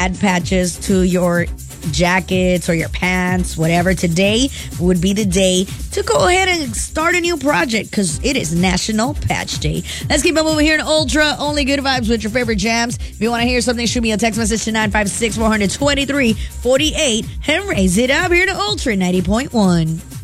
add patches to your jackets or your pants, whatever. Today would be the day to go ahead and start a new project because it is National Patch Day. Let's keep on moving here in Ultra. Only good vibes with your favorite jams. If you want to hear something, shoot me a text message to 956-400-2348 and raise it up here to Ultra 90.1.